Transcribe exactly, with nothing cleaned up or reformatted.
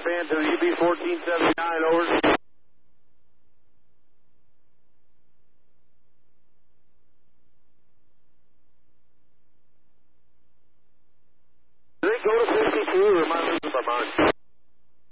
fan to the U B fourteen seventy-nine, over. Do they go to fifty-two, or am I losing my mind?